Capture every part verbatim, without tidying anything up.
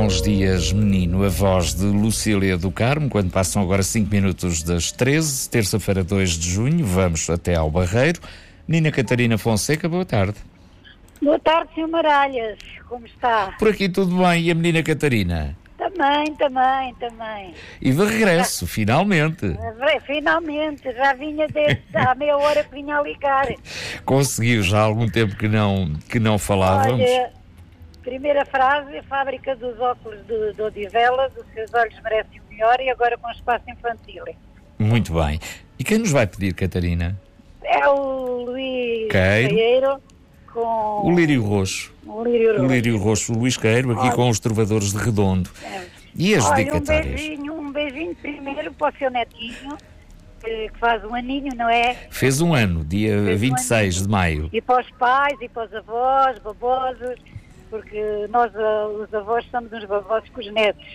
Bons dias, menino. A voz de Lucília do Carmo, quando passam agora cinco minutos das treze, terça-feira, dois de junho, vamos até ao Barreiro. Nina Catarina Fonseca, boa tarde. Boa tarde, senhor Maralhas. Como está? Por aqui tudo bem. E a menina Catarina? Também, também, também. E de regresso, finalmente. Finalmente, já vinha desde há meia hora que vinha a ligar. Conseguiu, já há algum tempo que não, que não falávamos. Olha, primeira frase, a fábrica dos óculos de, de Odivelas, os seus olhos merecem o melhor e agora com espaço infantil. Muito bem. E quem nos vai pedir, Catarina? É o Luís Queiro. Queiro com... O Lírio Roxo. O Lírio Roxo. O Lírio Roxo, o Luís Queiro, aqui Olha. com os Trovadores de Redondo. É. E as Olha, dedicatórias? Um beijinho, um beijinho primeiro para o seu netinho, que, que faz um aninho, não é? Fez um ano, dia Fez um vinte e seis de maio. E para os pais, e para os avós, babosos, porque nós, uh, os avós, somos uns babosos com os netos.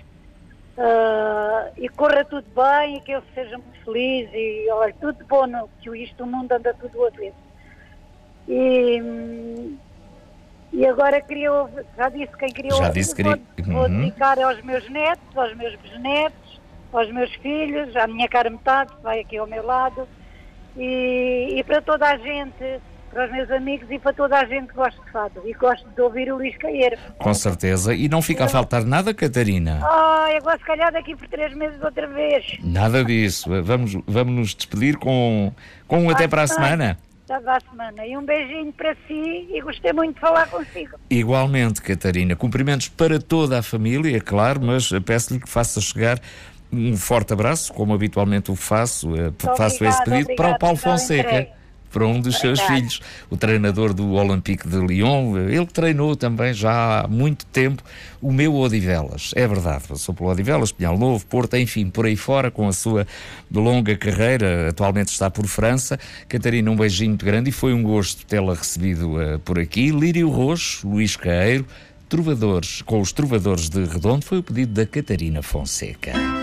Uh, e corra tudo bem, e que ele seja muito feliz, e olha, tudo bom, no, que isto, o mundo anda tudo ao avesso. E, hum, e agora queria, já disse quem queria Já ouvir, disse que vou, queria- vou Uhum. dedicar aos meus netos, aos meus bisnetos, aos meus filhos, à minha cara metade, que vai aqui ao meu lado, e, e para toda a gente, para os meus amigos e para toda a gente que gosta de fado e gosto de ouvir o Luís Queiro. Com certeza. E não fica a faltar nada, Catarina? Ah, eu vou se calhar daqui por três meses outra vez. Nada disso. Vamos, vamos nos despedir com, com um até para a semana. Até a semana. E um beijinho para si e gostei muito de falar consigo. Igualmente, Catarina. Cumprimentos para toda a família, é claro, mas peço-lhe que faça chegar um forte abraço, como habitualmente o faço, eh, faço esse obrigada, pedido para o Paulo obrigada, Fonseca, entregue. para um dos seus Obrigada. filhos, o treinador do Olympique de Lyon. Ele treinou também já há muito tempo o meu Odivelas. É verdade, passou pelo Odivelas, Pinhal Novo, Porto, enfim, por aí fora, com a sua longa carreira, atualmente está por França. Catarina, um beijinho muito grande e foi um gosto tê-la recebido uh, por aqui. Lírio Roxo, Luís Queiro, Trovadores, com os Trovadores de Redondo, foi o pedido da Catarina Fonseca.